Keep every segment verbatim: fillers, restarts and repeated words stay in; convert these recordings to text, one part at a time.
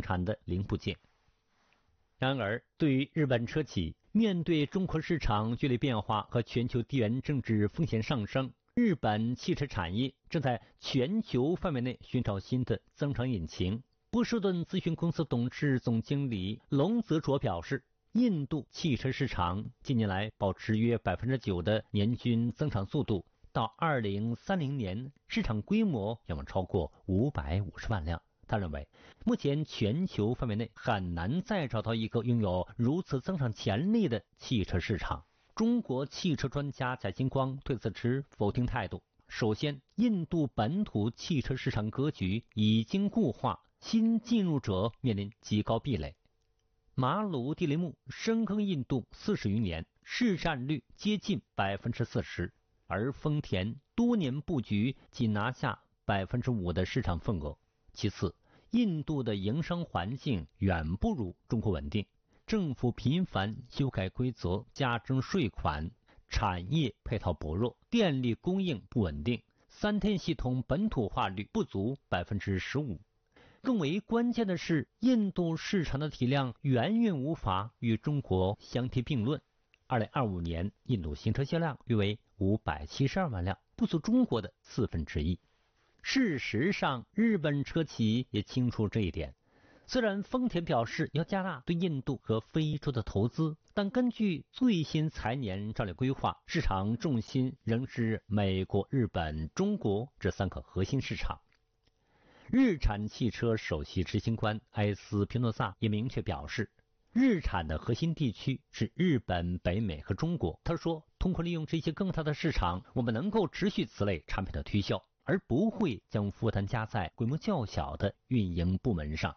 产的零部件。然而，对于日本车企，面对中国市场剧烈变化和全球地缘政治风险上升，日本汽车产业正在全球范围内寻找新的增长引擎。波士顿咨询公司董事总经理龙泽卓表示，印度汽车市场近年来保持约 百分之九 的年均增长速度，到二零三零年市场规模要么超过五百五十万辆。他认为，目前全球范围内很难再找到一个拥有如此增长潜力的汽车市场。中国汽车专家贾金光对此持否定态度。首先，印度本土汽车市场格局已经固化，新进入者面临极高壁垒。马鲁蒂雷木深耕印度四十余年，市占率接近 百分之四十， 而丰田多年布局仅拿下 百分之五 的市场份额。其次，印度的营商环境远不如中国稳定，政府频繁修改规则，加征税款，产业配套薄弱，电力供应不稳定，三天系统本土化率不足 百分之十五。更为关键的是，印度市场的体量远远无法与中国相提并论。二零二五年，印度新车销量约为五百七十二万辆，不足中国的四分之一。事实上，日本车企也清楚这一点。虽然丰田表示要加大对印度和非洲的投资，但根据最新财年战略规划，市场重心仍是美国、日本、中国这三个核心市场。日产汽车首席执行官埃斯皮诺萨也明确表示，日产的核心地区是日本、北美和中国。他说，通过利用这些更大的市场，我们能够持续此类产品的推销，而不会将负担加在规模较小的运营部门上。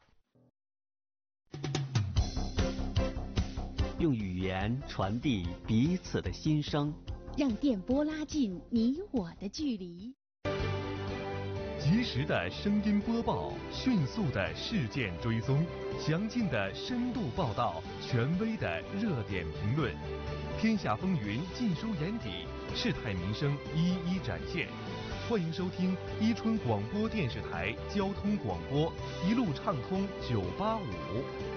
用语言传递彼此的心声， 让电波拉近你我的距离。 及时的声音播报，迅速的事件追踪，详尽的深度报道，权威的热点评论，天下风云尽收眼底，事态民生一一展现。欢迎收听伊春广播电视台交通广播，一路畅通九八五。